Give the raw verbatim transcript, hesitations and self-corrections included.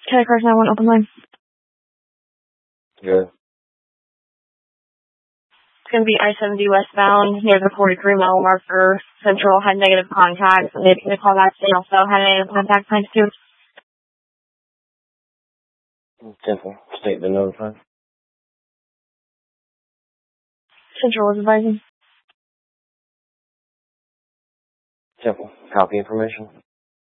Kelly Cars nine one, open line. Good. It's going to be I seventy westbound near the forty-three mile marker. Central had negative contacts. And they they call that state also had negative contacts times two. Temple. State been notified. Central was advising. Temple. Copy information.